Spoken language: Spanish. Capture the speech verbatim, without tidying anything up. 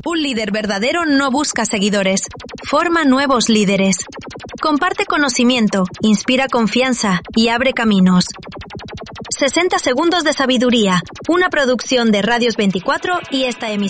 Un líder verdadero no busca seguidores, forma nuevos líderes. Comparte conocimiento, inspira confianza y abre caminos. sesenta segundos de sabiduría, una producción de Radios veinticuatro y esta emisión.